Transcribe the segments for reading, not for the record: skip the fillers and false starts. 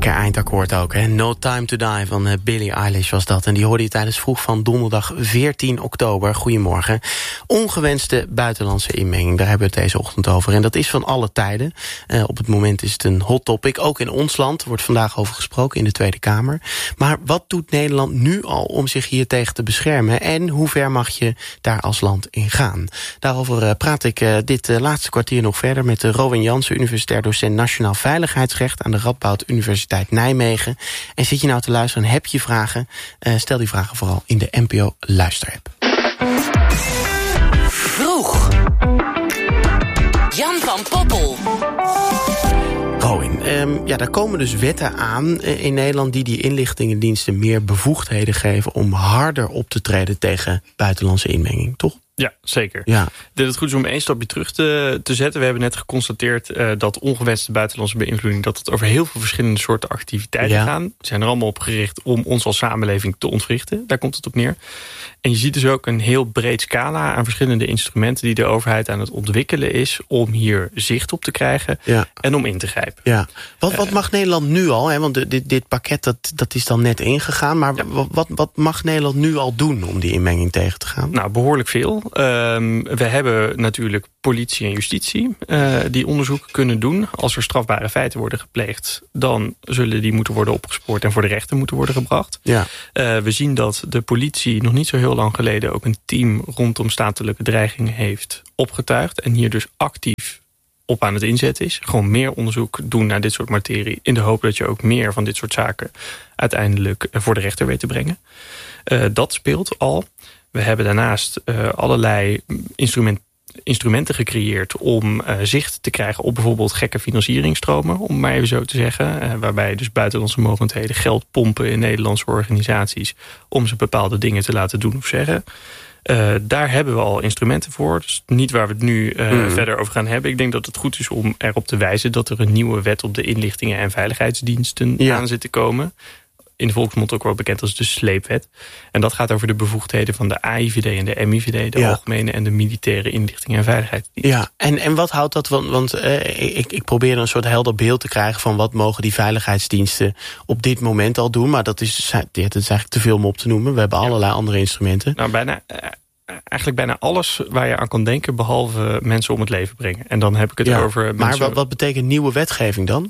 Lekker eindakkoord ook, hè? No Time to Die van Billie Eilish was dat. En die hoorde je tijdens vroeg van donderdag 14 oktober. Goedemorgen. Ongewenste buitenlandse inmenging, daar hebben we het deze ochtend over. En dat is van alle tijden. Op het moment is het een hot topic. Ook in ons land wordt vandaag over gesproken in de Tweede Kamer. Maar wat doet Nederland nu al om zich hier tegen te beschermen? En hoe ver mag je daar als land in gaan? Daarover praat ik dit laatste kwartier nog verder met Rowan Jansen, universitair docent Nationaal Veiligheidsrecht aan de Radboud Universiteit Nijmegen. En zit je nou te luisteren en heb je vragen? Stel die vragen vooral in de NPO Luisterapp. Vroeg. Jan van Poppel. Rowan, daar komen dus wetten aan in Nederland die inlichtingendiensten meer bevoegdheden geven om harder op te treden tegen buitenlandse inmenging, toch? Ja, zeker. Ja. Ik denk dat het goed is om één stapje terug te zetten. We hebben net geconstateerd dat ongewenste buitenlandse beïnvloeding, dat het over heel veel verschillende soorten activiteiten gaan. Die zijn er allemaal op gericht om ons als samenleving te ontwrichten. Daar komt het op neer. En je ziet dus ook een heel breed scala aan verschillende instrumenten die de overheid aan het ontwikkelen is om hier zicht op te krijgen en om in te grijpen. Ja. Wat mag Nederland nu al? Hè? Want dit pakket dat is dan net ingegaan. Maar wat mag Nederland nu al doen om die inmenging tegen te gaan? Nou, behoorlijk veel. We hebben natuurlijk politie en justitie die onderzoek kunnen doen. Als er strafbare feiten worden gepleegd, dan zullen die moeten worden opgespoord en voor de rechter moeten worden gebracht. Ja. We zien dat de politie nog niet zo heel lang geleden ook een team rondom statelijke dreigingen heeft opgetuigd en hier dus actief op aan het inzetten is. Gewoon meer onderzoek doen naar dit soort materie in de hoop dat je ook meer van dit soort zaken uiteindelijk voor de rechter weet te brengen. Dat speelt al. We hebben daarnaast allerlei instrumenten gecreëerd om zicht te krijgen op bijvoorbeeld gekke financieringstromen, om maar even zo te zeggen. Waarbij dus buitenlandse mogendheden geld pompen in Nederlandse organisaties om ze bepaalde dingen te laten doen of zeggen. Daar hebben we al instrumenten voor. Dus niet waar we het nu verder over gaan hebben. Ik denk dat het goed is om erop te wijzen dat er een nieuwe wet op de inlichtingen en veiligheidsdiensten aan zit te komen. In de volksmond ook wel bekend als de sleepwet. En dat gaat over de bevoegdheden van de AIVD en de MIVD... de algemene en de militaire inlichtingen en veiligheidsdiensten. Ja, en wat houdt dat? Want ik probeer een soort helder beeld te krijgen van wat mogen die veiligheidsdiensten op dit moment al doen. Maar dat is eigenlijk te veel om op te noemen. We hebben allerlei andere instrumenten. Nou, eigenlijk bijna alles waar je aan kan denken, behalve mensen om het leven brengen. En dan heb ik het over mensen. Maar wat betekent nieuwe wetgeving dan?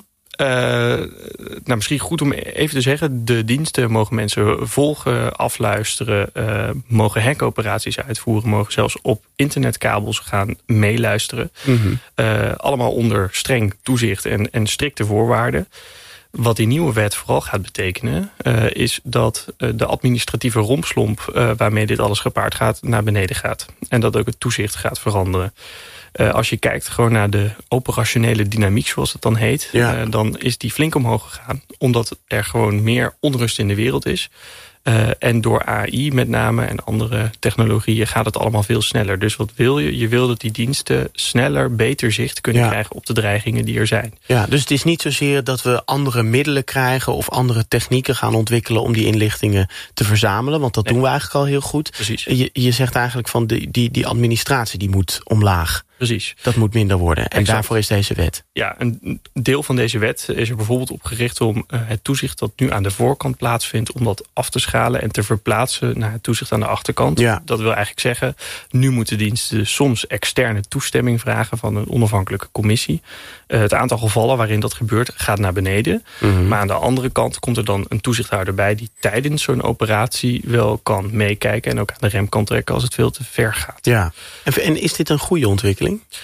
Misschien goed om even te zeggen, de diensten mogen mensen volgen, afluisteren, mogen hackoperaties uitvoeren, mogen zelfs op internetkabels gaan meeluisteren. Mm-hmm. Allemaal onder streng toezicht en strikte voorwaarden. Wat die nieuwe wet vooral gaat betekenen, is dat de administratieve rompslomp waarmee dit alles gepaard gaat, naar beneden gaat. En dat ook het toezicht gaat veranderen. Als je kijkt gewoon naar de operationele dynamiek, zoals het dan heet, dan is die flink omhoog gegaan. Omdat er gewoon meer onrust in de wereld is. En door AI met name en andere technologieën gaat het allemaal veel sneller. Dus wat wil je? Je wil dat die diensten sneller, beter zicht kunnen krijgen op de dreigingen die er zijn. Ja, dus het is niet zozeer dat we andere middelen krijgen of andere technieken gaan ontwikkelen om die inlichtingen te verzamelen. Want dat doen we eigenlijk al heel goed. Precies. Je zegt eigenlijk van die administratie die moet omlaag. Precies. Dat moet minder worden. En daarvoor is deze wet. Ja, een deel van deze wet is er bijvoorbeeld op gericht om het toezicht dat nu aan de voorkant plaatsvindt, om dat af te schalen en te verplaatsen naar het toezicht aan de achterkant. Ja. Dat wil eigenlijk zeggen, nu moeten diensten soms externe toestemming vragen van een onafhankelijke commissie. Het aantal gevallen waarin dat gebeurt gaat naar beneden. Mm-hmm. Maar aan de andere kant komt er dan een toezichthouder bij die tijdens zo'n operatie wel kan meekijken en ook aan de rem kan trekken als het veel te ver gaat. Ja. En is dit een goede ontwikkeling?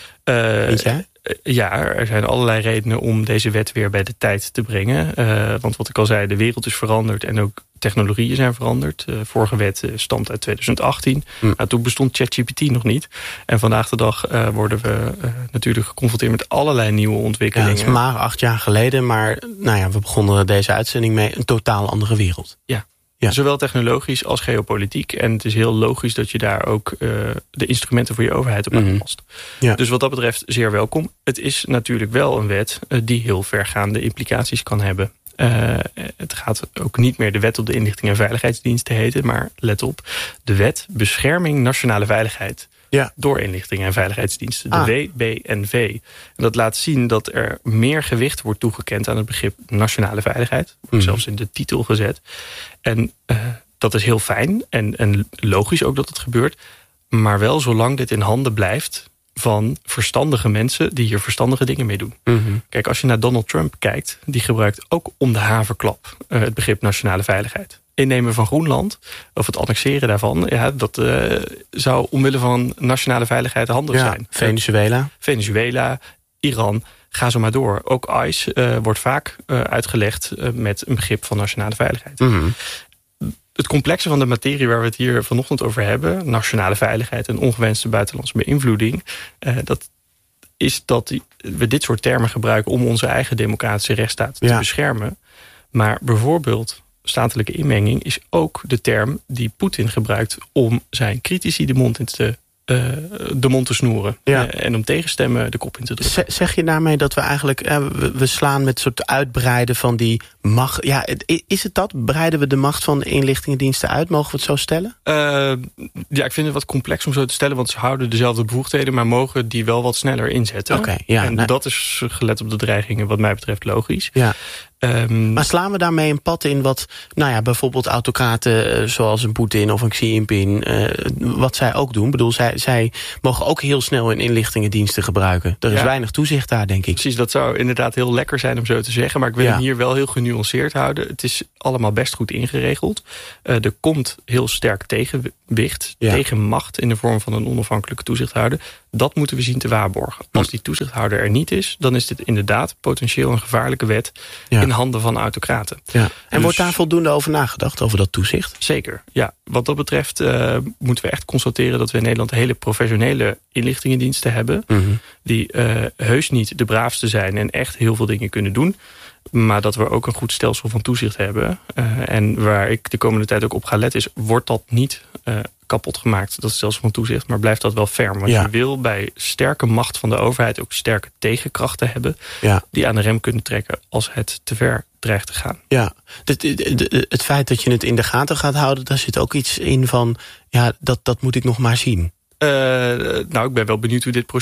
Vind jij? Ja, er zijn allerlei redenen om deze wet weer bij de tijd te brengen. Want wat ik al zei, de wereld is veranderd en ook technologieën zijn veranderd. Vorige wet stamt uit 2018. Toen bestond ChatGPT nog niet. En vandaag de dag worden we natuurlijk geconfronteerd met allerlei nieuwe ontwikkelingen. Ja, het is maar 8 jaar geleden, maar we begonnen deze uitzending mee een totaal andere wereld. Ja. Zowel technologisch als geopolitiek. En het is heel logisch dat je daar ook de instrumenten voor je overheid op aanpast. Ja. Dus wat dat betreft zeer welkom. Het is natuurlijk wel een wet die heel vergaande implicaties kan hebben. Het gaat ook niet meer de wet op de inlichting en veiligheidsdiensten heten. Maar let op, de wet bescherming nationale veiligheid door inlichtingen en veiligheidsdiensten. De WBNV. En dat laat zien dat er meer gewicht wordt toegekend aan het begrip nationale veiligheid. Wordt zelfs in de titel gezet. En dat is heel fijn en logisch ook dat het gebeurt. Maar wel zolang dit in handen blijft van verstandige mensen die hier verstandige dingen mee doen. Kijk, als je naar Donald Trump kijkt, die gebruikt ook om de haverklap het begrip nationale veiligheid. Innemen van Groenland, of het annexeren daarvan, dat zou omwille van nationale veiligheid handig zijn. Venezuela, Iran, ga zo maar door. Ook ICE wordt vaak uitgelegd met een begrip van nationale veiligheid. Het complexe van de materie waar we het hier vanochtend over hebben, nationale veiligheid en ongewenste buitenlandse beïnvloeding, dat is dat we dit soort termen gebruiken om onze eigen democratische rechtsstaat te beschermen. Maar bijvoorbeeld statelijke inmenging is ook de term die Poetin gebruikt om zijn critici de mond te snoeren. En om tegenstemmen de kop in te drukken. Zeg je daarmee dat we eigenlijk we slaan met een soort uitbreiden van die macht? Ja, is het dat? Breiden we de macht van de inlichtingendiensten uit? Mogen we het zo stellen? Ik vind het wat complex om zo te stellen, want ze houden dezelfde bevoegdheden, maar mogen die wel wat sneller inzetten. Dat is gelet op de dreigingen wat mij betreft logisch. Ja. Maar slaan we daarmee een pad in wat bijvoorbeeld autocraten zoals een Poetin of een Xi Jinping, wat zij ook doen? Ik bedoel, zij mogen ook heel snel hun inlichtingendiensten gebruiken. Er is weinig toezicht daar, denk ik. Precies, dat zou inderdaad heel lekker zijn om zo te zeggen, maar ik wil hem hier wel heel genuanceerd houden. Het is allemaal best goed ingeregeld. Er komt heel sterk tegenwicht, tegenmacht in de vorm van een onafhankelijke toezichthouder. Dat moeten we zien te waarborgen. Als die toezichthouder er niet is, dan is dit inderdaad potentieel een gevaarlijke wet in handen van autocraten. Ja. En wordt daar voldoende over nagedacht, over dat toezicht? Zeker, ja. Wat dat betreft moeten we echt constateren dat we in Nederland hele professionele inlichtingendiensten hebben. Die heus niet de braafste zijn en echt heel veel dingen kunnen doen. Maar dat we ook een goed stelsel van toezicht hebben. En waar ik de komende tijd ook op ga letten is, wordt dat niet kapot gemaakt, dat stelsel van toezicht, maar blijft dat wel ferm. Want je wil bij sterke macht van de overheid ook sterke tegenkrachten hebben die aan de rem kunnen trekken als het te ver dreigt te gaan. Ja, het feit dat je het in de gaten gaat houden, daar zit ook iets in van, dat moet ik nog maar zien. Ik ben wel benieuwd hoe dit proces